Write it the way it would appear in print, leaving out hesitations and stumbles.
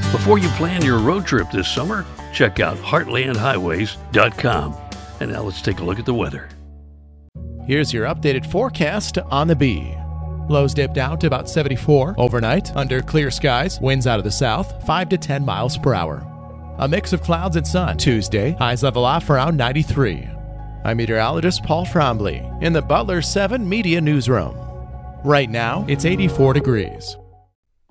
Before you plan your road trip this summer, check out heartlandhighways.com. And now let's take a look at the weather. Here's your updated forecast on the Bee. Lows dipped out to about 74 overnight under clear skies, winds out of the south, 5 to 10 miles per hour. A mix of clouds and sun. Tuesday, highs level off around 93. I'm meteorologist Paul Trombley in the Butler 7 Media Newsroom. Right now, it's 84 degrees.